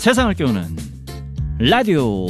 세상을 깨우는 라디오.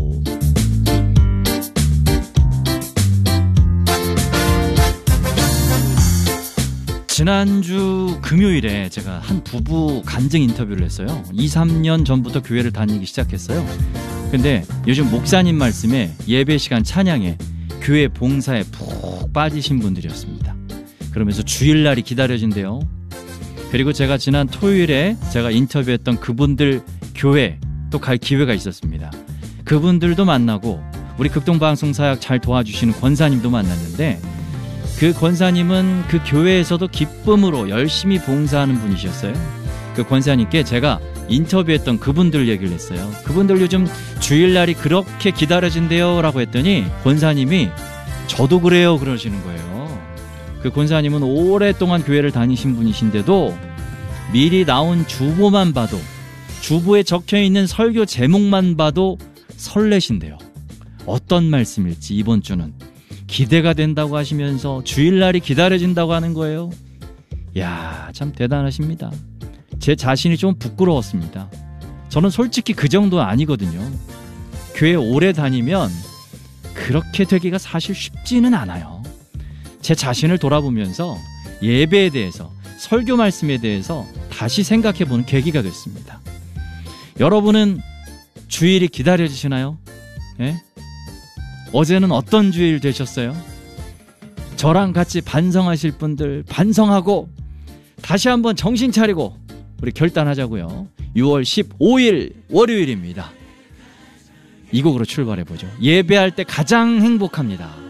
지난주 금요일에 제가 한 부부 간증 인터뷰를 했어요. 2, 3년 전부터 교회를 다니기 시작했어요. 근데 요즘 목사님 말씀에, 예배 시간 찬양에, 교회 봉사에 푹 빠지신 분들이었습니다. 그러면서 주일날이 기다려진대요. 그리고 제가 지난 토요일에 제가 인터뷰했던 그분들 교회 또 갈 기회가 있었습니다. 그분들도 만나고 우리 극동방송사역 잘 도와주시는 권사님도 만났는데, 그 권사님은 그 교회에서도 기쁨으로 열심히 봉사하는 분이셨어요. 그 권사님께 제가 인터뷰했던 그분들 얘기를 했어요. 그분들 요즘 주일날이 그렇게 기다려진대요 라고 했더니 권사님이 저도 그래요 그러시는 거예요. 그 권사님은 오랫동안 교회를 다니신 분이신데도 미리 나온 주보만 봐도, 주보에 적혀있는 설교 제목만 봐도 설레신대요. 어떤 말씀일지 이번 주는 기대가 된다고 하시면서 주일날이 기다려진다고 하는 거예요. 이야, 참 대단하십니다. 제 자신이 좀 부끄러웠습니다. 저는 솔직히 그 정도는 아니거든요. 교회 오래 다니면 그렇게 되기가 사실 쉽지는 않아요. 제 자신을 돌아보면서 예배에 대해서, 설교 말씀에 대해서 다시 생각해보는 계기가 됐습니다. 여러분은 주일이 기다려지시나요? 예? 어제는 어떤 주일 되셨어요? 저랑 같이 반성하실 분들 반성하고 다시 한번 정신 차리고 우리 결단하자고요. 6월 15일 월요일입니다. 이 곡으로 출발해보죠. 예배할 때 가장 행복합니다.